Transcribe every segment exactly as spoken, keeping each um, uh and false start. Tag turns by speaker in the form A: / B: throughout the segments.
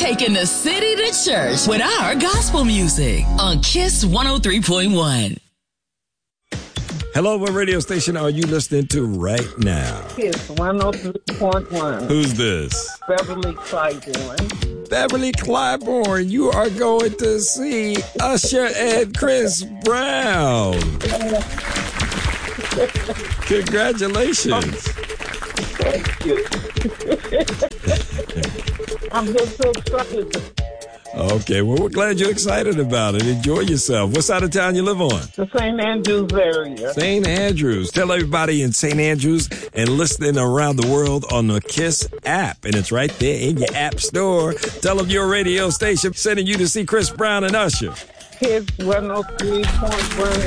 A: taking the city to church with our gospel music on Kiss one oh three point one.
B: Hello, what radio station are you listening to right now?
C: Kiss one oh three point one.
B: Who's this?
C: Beverly Clybourne.
B: Beverly Clybourne, you are going to see Usher and Chris Brown. Congratulations.
C: Thank you. I'm just so excited.
B: Okay, well, we're glad you're excited about it. Enjoy yourself. What side of town you live on?
C: The Saint Andrews area.
B: Saint Andrews. Tell everybody in Saint Andrews and listening around the world on the KISS app. And it's right there in your app store. Tell them your radio station sending you to see Chris Brown and Usher.
C: Kiss one oh three point one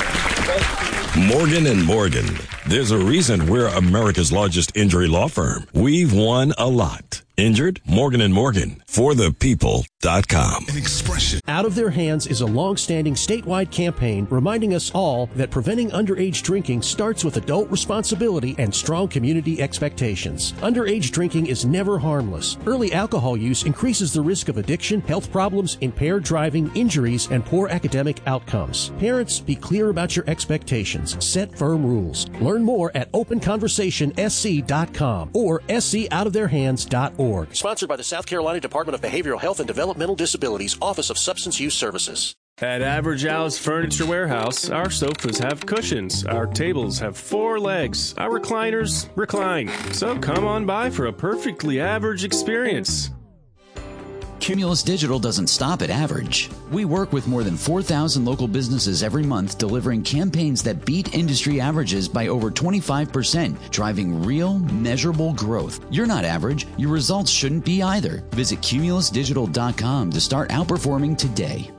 C: F M.
B: Morgan and Morgan. There's a reason we're America's largest injury law firm. We've won a lot. Injured? Morgan and Morgan. For the people dot com.
D: An expression.
E: Out of Their Hands is a long-standing statewide campaign reminding us all that preventing underage drinking starts with adult responsibility and strong community expectations. Underage drinking is never harmless. Early alcohol use increases the risk of addiction, health problems, impaired driving, injuries, and poor academic outcomes. Parents, be clear about your expectations. Set firm rules. Learn more at open conversation s c dot com or s c out of their hands dot org. Sponsored by the South Carolina Department of Behavioral Health and Developmental Disabilities, Office of Substance Use Services.
F: At Average Al's Furniture Warehouse, our sofas have cushions, our tables have four legs, our recliners recline. So come on by for a perfectly average experience.
G: Cumulus Digital doesn't stop at average. We work with more than four thousand local businesses every month, delivering campaigns that beat industry averages by over twenty-five percent, driving real, measurable growth. You're not average. Your results shouldn't be either. Visit cumulus digital dot com to start outperforming today.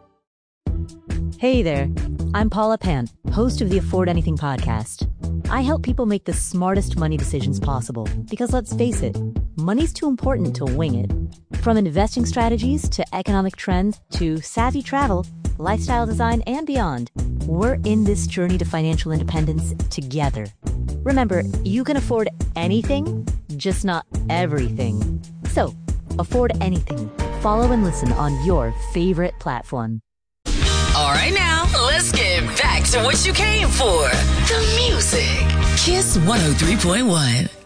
H: Hey there. I'm Paula Pant, host of the Afford Anything podcast. I help people make the smartest money decisions possible because, let's face it, money's too important to wing it. From investing strategies to economic trends to savvy travel, lifestyle design, and beyond, we're in this journey to financial independence together. Remember, you can afford anything, just not everything. So, afford anything. Follow and listen on your favorite platform.
A: All right, now, let's get back to what you came for. The music. Kiss one oh three point one.